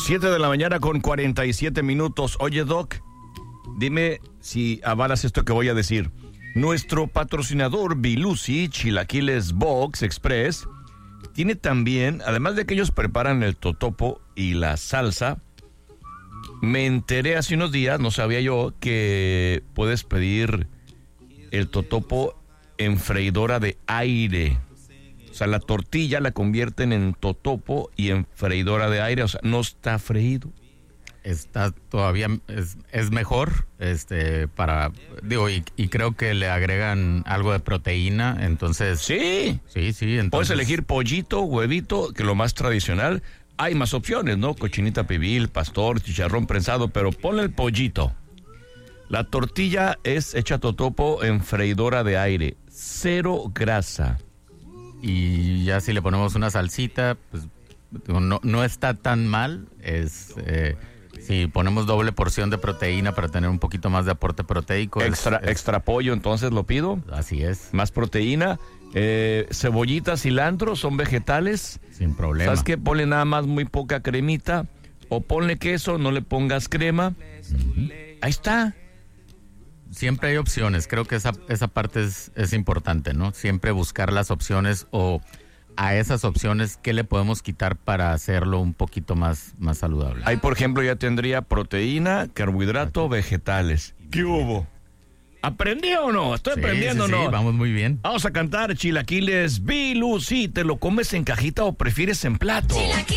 7 de la mañana con 47 minutos. Oye, Doc, dime si avalas esto que voy a decir. Nuestro patrocinador Bilusi, Chilaquiles Box Express, tiene también, además de que ellos preparan el totopo y la salsa, me enteré hace unos días, no sabía yo, que puedes pedir el totopo en freidora de aire. O sea, la tortilla la convierten en totopo y en freidora de aire, o sea, no está freído. Está todavía, es mejor, y creo que le agregan algo de proteína, entonces... Sí. Entonces... Puedes elegir pollito, huevito, que lo más tradicional. Hay más opciones, ¿no? Cochinita pibil, pastor, chicharrón prensado, pero ponle el pollito. La tortilla es hecha totopo en freidora de aire, 0 grasa. Y ya si le ponemos una salsita, pues no está tan mal, si ponemos doble porción de proteína para tener un poquito más de aporte proteico. Extra pollo, entonces lo pido. Así es. Más proteína. Cebollita, cilantro, son vegetales. Sin problema. ¿Sabes qué? Ponle nada más muy poca cremita. O ponle queso, no le pongas crema. Uh-huh. Ahí está. Siempre hay opciones. Creo que esa parte es importante, ¿no? Siempre buscar las opciones o... a esas opciones, ¿qué le podemos quitar para hacerlo un poquito más saludable? Ahí, por ejemplo, ya tendría proteína, carbohidrato, vegetales. ¿Qué hubo? ¿Aprendí o no? ¿Estoy aprendiendo o no? Sí, vamos muy bien. Vamos a cantar Chilaquiles Bilusi. ¿Te lo comes en cajita o prefieres en plato?